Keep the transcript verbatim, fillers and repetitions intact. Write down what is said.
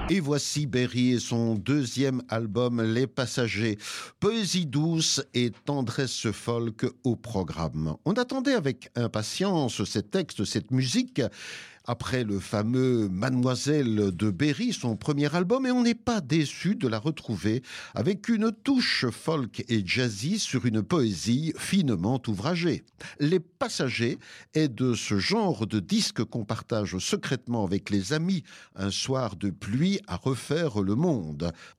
Et voici Berry et son deuxième album Les Passagers. Poésie douce et tendresse folk au programme. On attendait avec impatience ces textes, cette musique, après le fameux Mademoiselle de Berry, son premier album, et on n'est pas déçu de la retrouver avec une touche folk et jazzy sur une poésie finement ouvragée. Les Passagers est de ce genre de disque qu'on partage secrètement avec les amis un soir de pluie à refaire le monde.